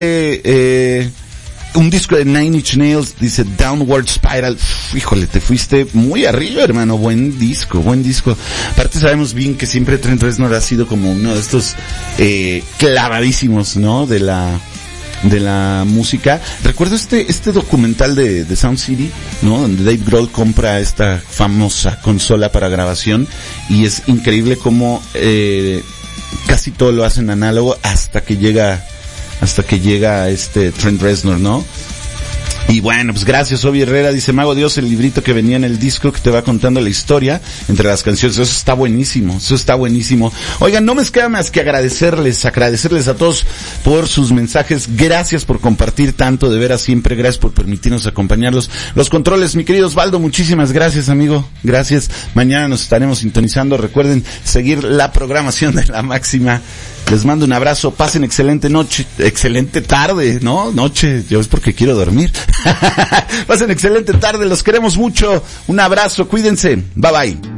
un disco de Nine Inch Nails, dice Downward Spiral. Híjole, te fuiste muy arriba, hermano. Buen disco. Aparte sabemos bien que siempre Trent Reznor ha sido como uno de estos clavadísimos, ¿no? De la música. Recuerdo este documental de Sound City, ¿no? Donde Dave Grohl compra esta famosa consola para grabación y es increíble cómo casi todo lo hacen análogo hasta que llega Trent Reznor, ¿no? Y bueno, pues gracias, Obi Herrera. Dice Mago Dios, el librito que venía en el disco que te va contando la historia entre las canciones. Eso está buenísimo. Oigan, no me queda más que agradecerles a todos por sus mensajes. Gracias por compartir tanto, de veras siempre. Gracias por permitirnos acompañarlos. Los controles, mi querido Osvaldo, muchísimas gracias, amigo. Gracias. Mañana nos estaremos sintonizando. Recuerden seguir la programación de La Máxima. Les mando un abrazo, pasen excelente tarde, ¿no? Noche, yo es porque quiero dormir. Pasen excelente tarde, los queremos mucho. Un abrazo, cuídense. Bye bye.